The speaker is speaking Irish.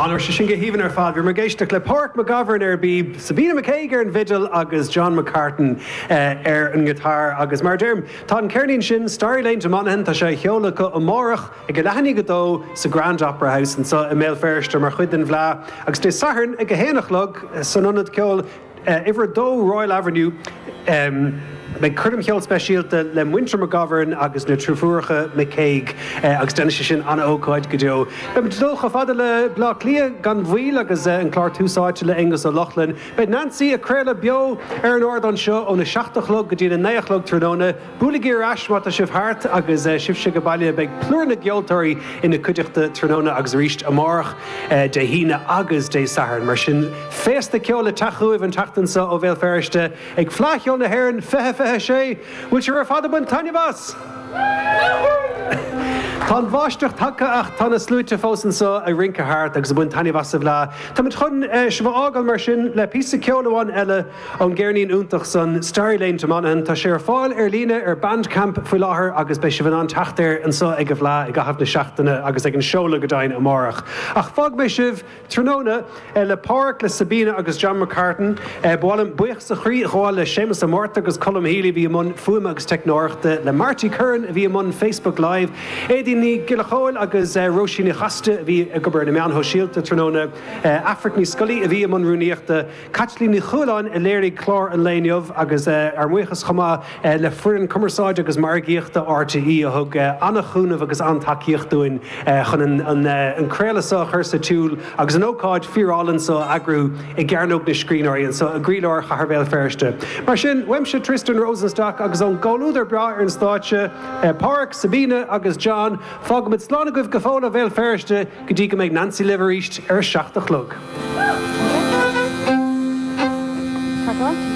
Táir sin go híhann ar fád, bhí mar géisteach le Pádraic McGovern bí Sabina McCaig an Vigil agus John McCartan an gitár agus mar derm. Tá an ceirnín sin Starlane de Monaghan tá sé cheola go amórach ag go lehanní go dó sa Grand Opera House an sa mé ferste mar chuid an bhlá agus dé saharn ag go héanachlog san anad ceol iver dó Royal Avenue Bei chum cheol speisialta le Winter McGovern agus na trúfuacha McCaig agus denna sin anna ócáid go deo. Be dulcha fada le blá lia gan bhhuiil agus an chlár túsáite le Angus a Lochlan. Bei Nancy a créile bio ar an ord an seo ó na 7:00 go dtí na 9:00 tróna, búlagíir asmata sibh hart agus sibh se go bailile beag plúrna geoltóirí ina cuideachta tróna agus ríist amárach de hína agus dé saharn. Mar sin fésta ceola tachuh an taachtansa ó bhéal feriste ag flaithol na hairann fehe sé, bhfuil ar fada buin Tanya Bass. Tá bháisteach take ach tána slúte fósansa a rinca hart agus a buin Tanya Bass a bhlá. Tá chun sibh ágal mar sin le písa ceolaháin eile an ggéirnín úntaach san Starlane de Monaghan tá sé ar fáil ar líne ar Bandcamp faoi láthair agus bei sibh an teachtair an sa ag go bhlá ag gahabh na seachtaine agus ag an seola go dain amárach. Ach fág bei sibh tróna le Pádraic le Sabina agus John McCartan bháilm buich sa chrí gháil le Seamus a Mórta agus Colm Healy bhí mun fuama agus technóireachta le Marty Curran bhí mun Facebook Live Éidirní Gilachóil agus Róisín Chaste bhí a gobar na meán ho síalta tróna Afric ní Scully a bhí mun rúníochta Catlí ní Chúláin a léirí chlár an léineh agus ar muochas chumá le furin cumarsáid agus margaíochta RTE a thug anna chúnamh agus antaíochtúin chun an créalasá chur sa túúl agus an ócáid fiálan sa agrú i gcearnóg na scríóirí an sa a gríleir charbhéil ferste. Mar sin weimse Tristan Rosenstock agus an gáúidir bra ar an stáitse Pádraic, Sabina agus John fág mit slána goibh go fála bhéal ferste go dtí go méid Nancy Liveríist ar 7:00.